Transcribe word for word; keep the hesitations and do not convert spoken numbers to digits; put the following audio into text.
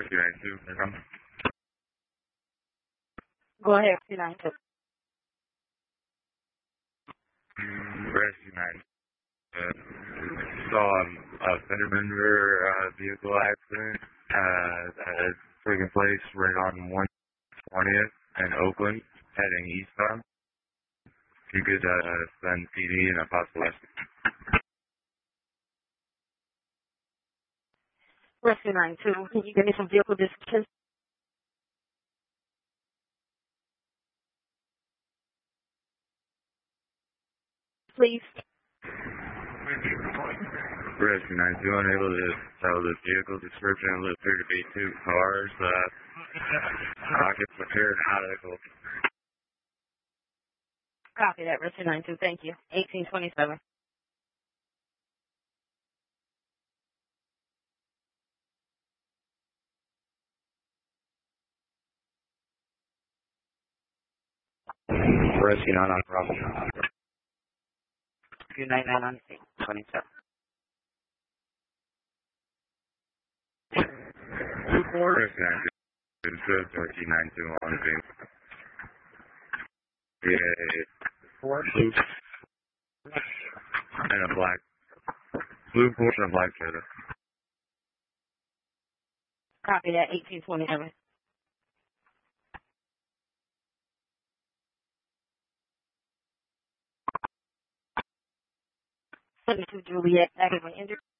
Rescue ninety-two, come. Go ahead, Rescue ninety-two. Rescue ninety-two. Uh, saw a, a fender bender uh, vehicle accident uh, that had taken place right on one twentieth in Oakland, heading eastbound. If you could uh, send P D and a possible rescue. Rescue ninety-two, can you give me some vehicle descriptions? Please. Rescue ninety-two, unable to tell the vehicle description. It would appear to be two cars. Uh, occupants appeared out of the vehicle. Copy that, Rescue ninety-two. Thank you. eighteen twenty-seven. Rescue nine on Bravo. Rescue ninety-nine on eight twenty-seven. Rescue ninety-two, it's thirteen ninety-two on the vehicle. Yeah, blue and a black, blue Porsche and a black Toyota. Copy that, eighteen twenty-seven. seventy-two Juliet, actively injured.